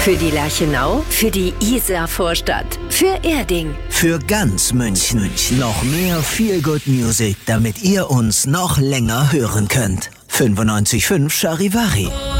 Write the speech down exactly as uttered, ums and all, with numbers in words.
Für die Lerchenau, für die Isar-Vorstadt, für Erding. Für ganz München. Noch mehr Feel-Good Music, damit ihr uns noch länger hören könnt. fünfundneunzig Komma fünf Charivari.